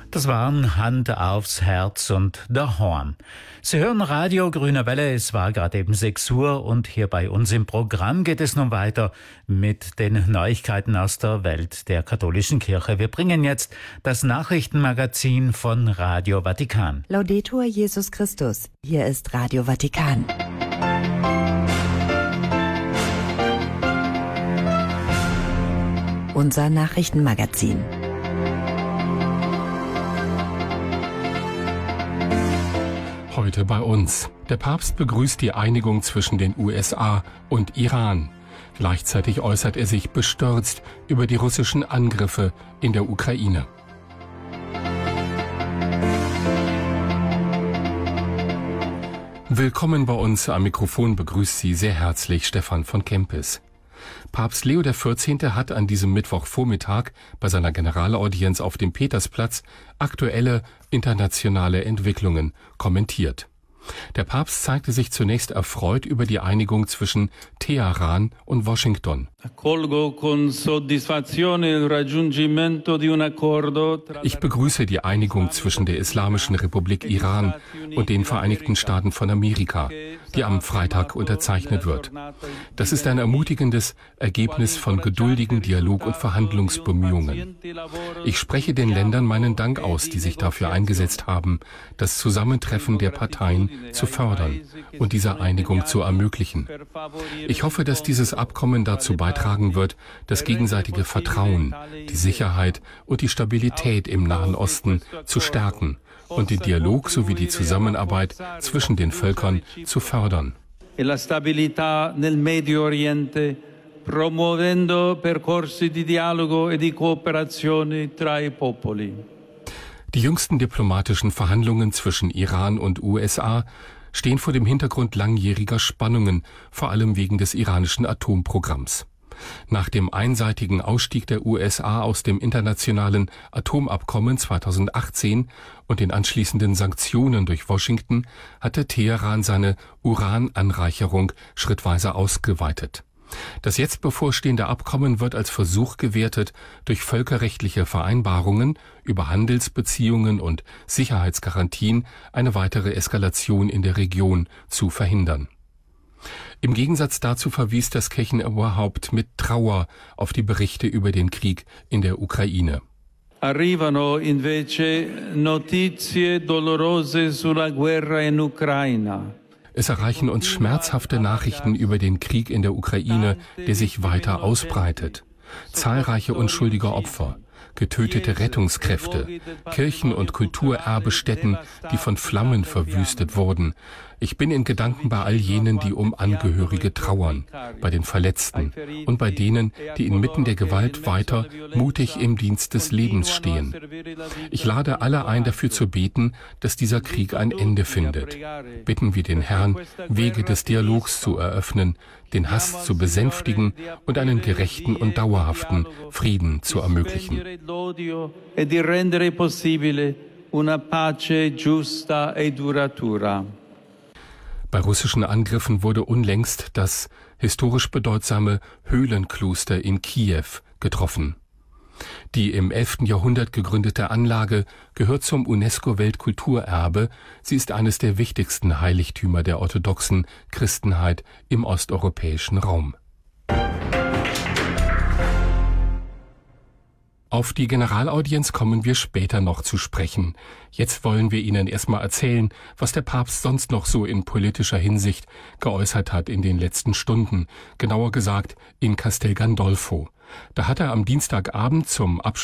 Das waren Hand aufs Herz und der Horn. Sie hören Radio Grüne Welle, es war gerade eben 6 Uhr und hier bei uns im Programm geht es nun weiter mit den Neuigkeiten aus der Welt der katholischen Kirche. Wir bringen jetzt das Nachrichtenmagazin von Radio Vatikan. Laudetur Jesus Christus, hier ist Radio Vatikan. Unser Nachrichtenmagazin. Heute bei uns. Der Papst begrüßt die Einigung zwischen den USA und Iran. Gleichzeitig äußert er sich bestürzt über die russischen Angriffe in der Ukraine. Willkommen bei uns. Am Mikrofon begrüßt Sie sehr herzlich Stefan von Kempis. Papst Leo XIV. Hat an diesem Mittwochvormittag bei seiner Generalaudienz auf dem Petersplatz aktuelle internationale Entwicklungen kommentiert. Der Papst zeigte sich zunächst erfreut über die Einigung zwischen Teheran und Washington. Ich begrüße die Einigung zwischen der Islamischen Republik Iran und den Vereinigten Staaten von Amerika, die am Freitag unterzeichnet wird. Das ist ein ermutigendes Ergebnis von geduldigen Dialog- und Verhandlungsbemühungen. Ich spreche den Ländern meinen Dank aus, die sich dafür eingesetzt haben, das Zusammentreffen der Parteien zu fördern und diese Einigung zu ermöglichen. Ich hoffe, dass dieses Abkommen dazu beitragen wird, das gegenseitige Vertrauen, die Sicherheit und die Stabilität im Nahen Osten zu stärken und den Dialog sowie die Zusammenarbeit zwischen den Völkern zu fördern. Promuovendo percorsi di dialogo e di cooperazione tra i popoli. Die jüngsten diplomatischen Verhandlungen zwischen Iran und USA stehen vor dem Hintergrund langjähriger Spannungen, vor allem wegen des iranischen Atomprogramms. Nach dem einseitigen Ausstieg der USA aus dem internationalen Atomabkommen 2018 und den anschließenden Sanktionen durch Washington hatte Teheran seine Urananreicherung schrittweise ausgeweitet. Das jetzt bevorstehende Abkommen wird als Versuch gewertet, durch völkerrechtliche Vereinbarungen über Handelsbeziehungen und Sicherheitsgarantien eine weitere Eskalation in der Region zu verhindern. Im Gegensatz dazu verwies das Kirchenoberhaupt mit Trauer auf die Berichte über den Krieg in der Ukraine. Arrivano invece notizie dolorose sulla guerra in Ucraina. Es erreichen uns schmerzhafte Nachrichten über den Krieg in der Ukraine, der sich weiter ausbreitet. Zahlreiche unschuldige Opfer, getötete Rettungskräfte, Kirchen- und Kulturerbestätten, die von Flammen verwüstet wurden. Ich bin in Gedanken bei all jenen, die um Angehörige trauern, bei den Verletzten und bei denen, die inmitten der Gewalt weiter mutig im Dienst des Lebens stehen. Ich lade alle ein, dafür zu beten, dass dieser Krieg ein Ende findet. Bitten wir den Herrn, Wege des Dialogs zu eröffnen, den Hass zu besänftigen und einen gerechten und dauerhaften Frieden zu ermöglichen. Bei russischen Angriffen wurde unlängst das historisch bedeutsame Höhlenkloster in Kiew getroffen. Die im 11. Jahrhundert gegründete Anlage gehört zum UNESCO-Weltkulturerbe. Sie ist eines der wichtigsten Heiligtümer der orthodoxen Christenheit im osteuropäischen Raum. Auf die Generalaudienz kommen wir später noch zu sprechen. Jetzt wollen wir Ihnen erstmal erzählen, was der Papst sonst noch so in politischer Hinsicht geäußert hat in den letzten Stunden, genauer gesagt in Castel Gandolfo. Da hat er am Dienstagabend zum Abschluss